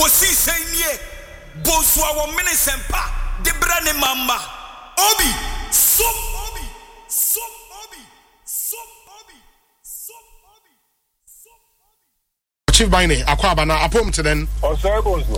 kosi senye bonswa wo minisempa de brane mama obi so obi so obi so obi so obi so obi Chief Bine akwaba na apom to den Osebo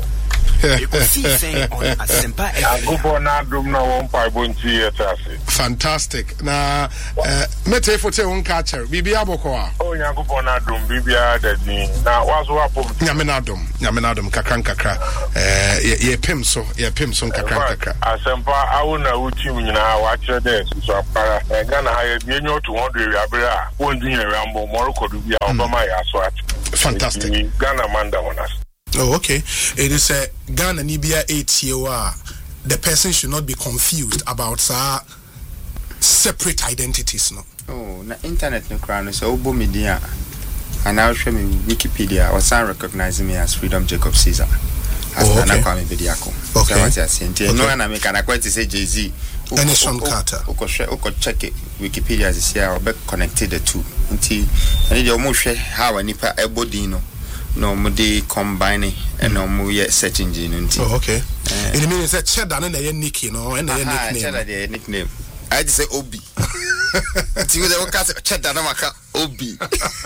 fantastic. Na mete fote won catcher. Bibia bokwa. Oh Nyankopon na dum bibia dadi. Na wazo apom. Nyame na dum kakra. Ye pem so kakra. Asempa awu na uti nyina wa kire de so apara. Gana ha ye bi enyo to 100 abere a won di nyere ambo moroko du bia obama ya so at. Fantastic. Ghana manda wonas. Oh, okay. It is a Ghana Nibia 8 year. The person should not be confused about separate identities. No. Oh, na internet no crown so obo media. And now show me Wikipedia or some recognizing me as Freedom Jacob Caesar. As okay. Okay. So no one make an quite say Jay-Z. Sean Carter. Oko check it. Wikipedia is here or be connected the two. Until I need your motion how nipa ebodino. No, mudi combining and no mu yet search engine until. Oh, okay. It means that cheddar and a nickname, no, and a nickname. Cheddar nickname. I just say Obi. See what they call cheddar namaka Obi.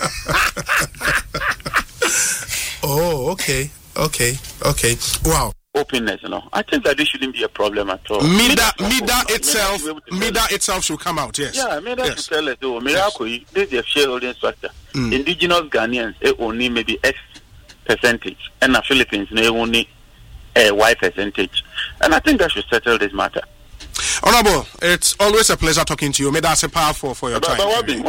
Oh, okay. Wow. Openness, I think that this shouldn't be a problem at all. Mida itself should come out, yes. Yeah, Mida should tell us, Miracle, this is a shareholding structure. Indigenous Ghanaians, only maybe X percentage, and the Philippines, only a Y percentage. And I think that should settle this matter. Honorable, it's always a pleasure talking to you. May that's a powerful for your time. What be?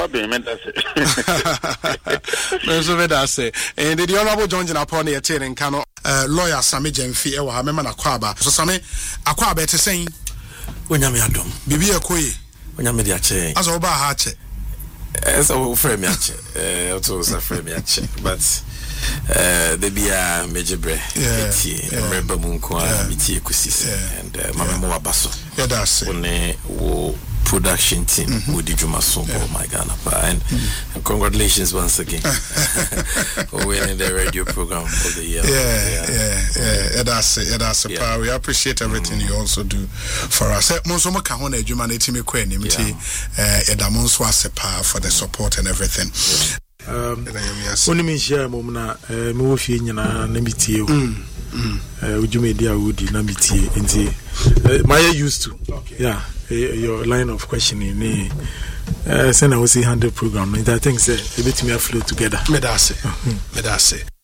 And the Honorable John upon the attending Kano. Lawyer Sami Jemfi ewa mema na kwaba. So Sami akwaba ete saying Onyame adom. Bibi ekoyi. Onyame di ache. Aso oba ha ache. So frame ache. Oto sa frame ache. But they be a major bre. Remember munko miti ekusis and mama mo abaso. Yeah, that's it. One wo production team with the Juma Sombo, my Ghana. And congratulations once again. Winning the radio program of the year. Yeah, that's it. We appreciate everything you also do for us. Monso Makahone, Humanity Mekweni, Edamonso Asepa for the support and everything. Only me share momna me fi nyina na mitie ujumedia wudi na mitie nti my used to your line of questioning send I was 100 program and I think say a bit me flow together. Me that's it.